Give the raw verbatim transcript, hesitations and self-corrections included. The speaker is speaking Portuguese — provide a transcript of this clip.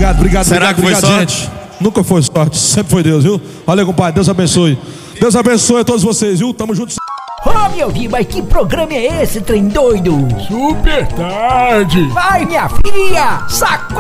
Obrigado, obrigado, Será obrigado, que foi obrigado, sorte? gente. Nunca foi sorte, sempre foi Deus, viu? Valeu, compadre, Deus abençoe. Deus abençoe a todos vocês, viu? Tamo junto. Ô, meu filho, mas que programa é esse, trem doido? Super tarde. Vai, minha filha, sacode!